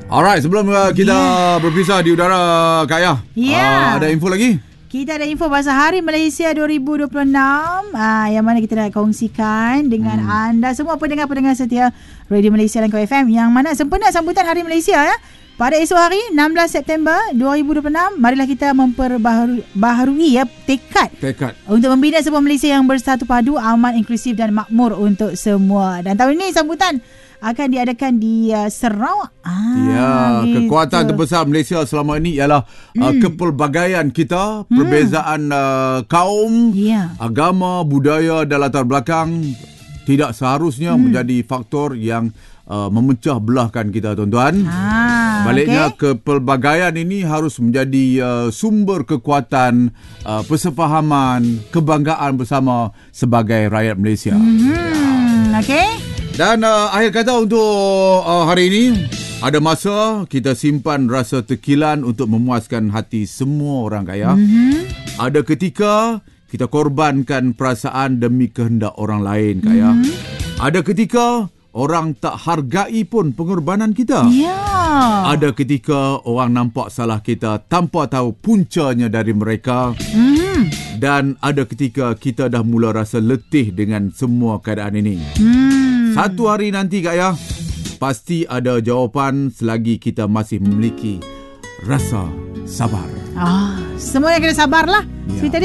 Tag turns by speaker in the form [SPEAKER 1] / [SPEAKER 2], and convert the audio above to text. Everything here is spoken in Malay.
[SPEAKER 1] Alright, sebelum kita berpisah di udara, Kak Yah, ada info lagi?
[SPEAKER 2] Kita ada info pasal Hari Malaysia 2026 yang mana kita nak kongsikan dengan anda semua pendengar-pendengar setia Radio Malaysia dan KFM yang mana sempena sambutan Hari Malaysia pada esok hari 16 September 2026. Marilah kita memperbaharui tekad untuk membina sebuah Malaysia yang bersatu padu, aman, inklusif dan makmur untuk semua. Dan tahun ini sambutan akan diadakan di Sarawak.
[SPEAKER 1] Gitu. Kekuatan terbesar Malaysia selama ini ialah kepelbagaian kita, perbezaan kaum, agama, budaya dan latar belakang tidak seharusnya menjadi faktor yang memecah belahkan kita, tuan-tuan. Baliknya kepelbagaian ini harus menjadi sumber kekuatan, persefahaman, kebanggaan bersama sebagai rakyat Malaysia. Dan akhir kata untuk hari ini, ada masa kita simpan rasa tekilan untuk memuaskan hati semua orang, Kak Yah. Ada ketika kita korbankan perasaan demi kehendak orang lain, Kak Yah. Ada ketika orang tak hargai pun pengorbanan kita. Ada ketika orang nampak salah kita tanpa tahu puncanya dari mereka. Dan ada ketika kita dah mula rasa letih dengan semua keadaan ini. Satu hari nanti, Kak Yah, pasti ada jawapan selagi kita masih memiliki rasa sabar.
[SPEAKER 2] Semua yang kena sabarlah. Seperti tadi